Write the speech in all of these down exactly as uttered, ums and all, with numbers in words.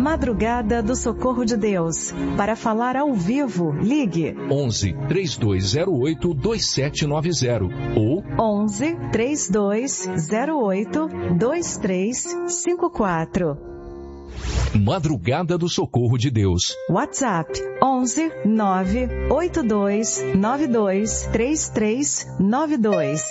Madrugada do Socorro de Deus. Para falar ao vivo, ligue onze, três dois zero oito, dois sete nove zero ou onze, três dois zero oito, dois três cinco quatro. Madrugada do Socorro de Deus. WhatsApp onze, nove oito dois nove dois três três nove dois.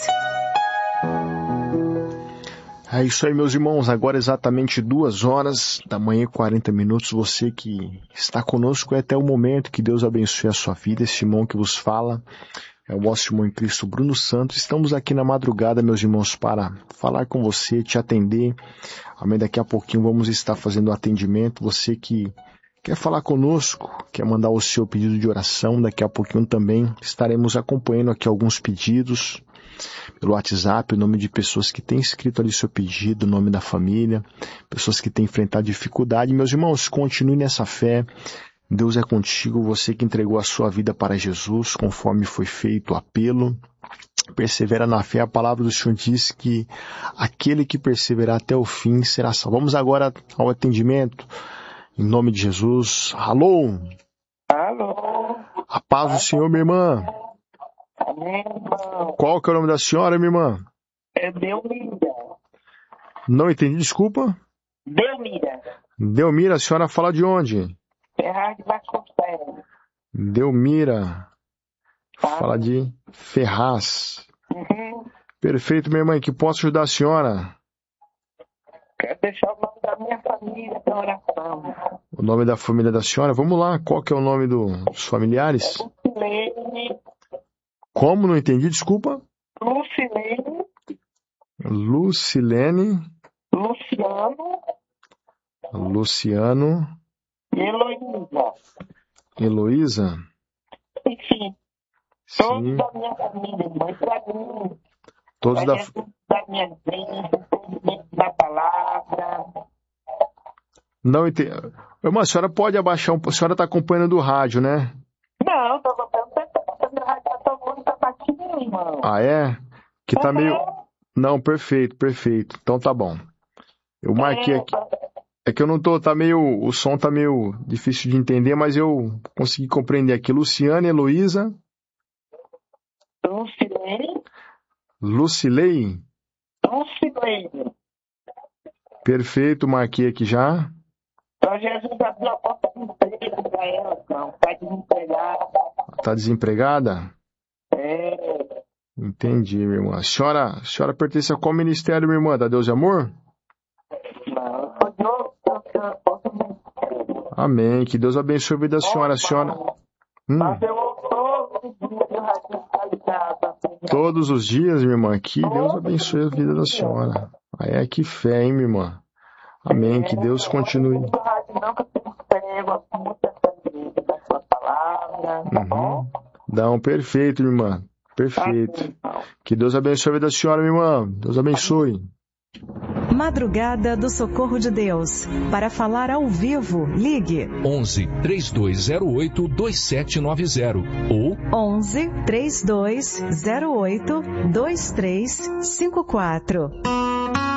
É isso aí, meus irmãos. Agora exatamente duas horas da manhã e quarenta minutos. Você que está conosco até o momento, que Deus abençoe a sua vida. Esse irmão que vos fala é o vosso irmão em Cristo, Bruno Santos. Estamos aqui na madrugada, meus irmãos, para falar com você, te atender. Amém. Daqui a pouquinho vamos estar fazendo o atendimento. Você que quer falar conosco, quer mandar o seu pedido de oração, daqui a pouquinho também estaremos acompanhando aqui alguns pedidos pelo WhatsApp, o nome de pessoas que têm escrito ali seu pedido, o nome da família, pessoas que têm enfrentado dificuldade. Meus irmãos, continue nessa fé. Deus é contigo, você que entregou a sua vida para Jesus, conforme foi feito o apelo. Persevera na fé. A palavra do Senhor diz que aquele que perseverar até o fim será salvo. Vamos agora ao atendimento. Em nome de Jesus. Alô? Alô? A paz do Senhor, minha irmã. Amém, irmão. Qual que é o nome da senhora, minha irmã? É Delmira. Não entendi, desculpa. Delmira. Delmira, a senhora fala de onde? Ferraz de Vasconcelos. Delmira. Fala de Ferraz. Uhum. Perfeito, minha irmã. Que posso ajudar a senhora? Quero deixar o nome da minha família para oração. O nome da família da senhora? Vamos lá. Qual que é o nome do, dos familiares? Lucilene. Como? Não entendi, desculpa. Lucilene. Lucilene. Luciano. Luciano. E Heloísa. Heloísa. Enfim. Sim. Todos da minha família, irmão. Para mim. Todos da... da minha vida, entendimento da palavra. Não entendi. Irmã, a senhora pode abaixar um pouco. A senhora está acompanhando do rádio, né? Não, estou acompanhando do rádio, todo mundo está baixinho, irmão. Ah, é? Que tá Uhum. meio... Não, perfeito, perfeito. Então tá bom. Eu marquei aqui. É que eu não tô, tá meio... O som tá meio difícil de entender, mas eu consegui compreender aqui. Luciana, Heloísa. Lucilene. Lucilei. Lucilene. Perfeito, marquei aqui já. Então Jesus abriu a porta de emprego para ela, não. Está desempregada. Tá desempregada? É. Entendi, minha irmã. A senhora, a senhora pertence a qual ministério, minha irmã? Da Deus de Amor? Não, eu sou de outro, outro ministério. Amém. Que Deus abençoe a vida da senhora. A senhora... Hum. Mas eu todo dia radicalizada. Todos os dias, minha irmã. Que Deus abençoe a vida da senhora. Aí é que fé, hein, minha irmã? Amém. Que Deus continue. Não, que eu tenho pego muita sabedoria da sua palavra, tá bom? Não, perfeito, minha irmã. Perfeito. Que Deus abençoe a vida da senhora, minha irmã. Deus abençoe. Madrugada do Socorro de Deus. Para falar ao vivo, ligue onze, três dois zero oito, dois sete nove zero ou onze, três dois zero oito, dois três cinco quatro.